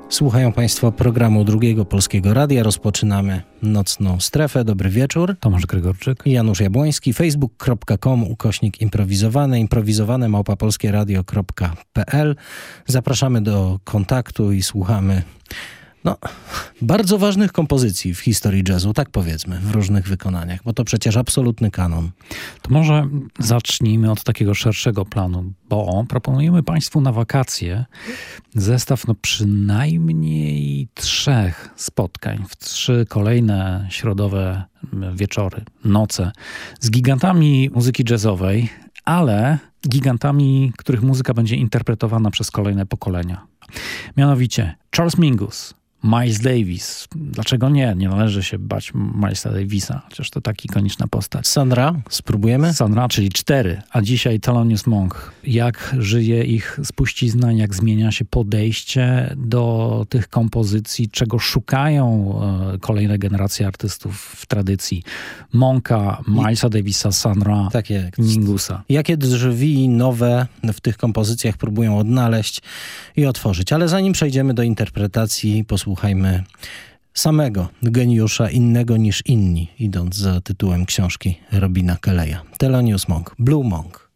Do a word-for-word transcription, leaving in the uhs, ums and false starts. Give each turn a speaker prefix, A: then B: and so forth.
A: Słuchają Państwo programu Drugiego Polskiego Radia. Rozpoczynamy Nocną Strefę. Dobry wieczór.
B: Tomasz Gregorczyk
A: i Janusz Jabłoński. facebook kropka com ukośnik improwizowane, improwizowane małpa polskie radio kropka p l. Zapraszamy do kontaktu i słuchamy no, bardzo ważnych kompozycji w historii jazzu, tak powiedzmy, w różnych wykonaniach, bo to przecież absolutny kanon.
B: To może zacznijmy od takiego szerszego planu, bo proponujemy Państwu na wakacje zestaw no przynajmniej trzech spotkań w trzy kolejne środowe wieczory, noce z gigantami muzyki jazzowej, ale gigantami, których muzyka będzie interpretowana przez kolejne pokolenia. Mianowicie Charles Mingus, Miles Davis. Dlaczego nie? Nie należy się bać Milesa Davisa, chociaż to tak ikoniczna postać.
A: Sun Ra, spróbujemy?
B: Sun Ra, czyli cztery, a dzisiaj Thelonious Monk. Jak żyje ich spuścizna, jak zmienia się podejście do tych kompozycji, czego szukają e, kolejne generacje artystów w tradycji Monka, Milesa Davisa, Sun Ra,
A: tak jest.
B: Mingusa.
A: Jakie drzwi nowe w tych kompozycjach próbują odnaleźć i otworzyć. Ale zanim przejdziemy do interpretacji, posłuchajmy samego geniusza, innego niż inni, idąc za tytułem książki Robina Kelleya. Thelonious Monk, Blue Monk.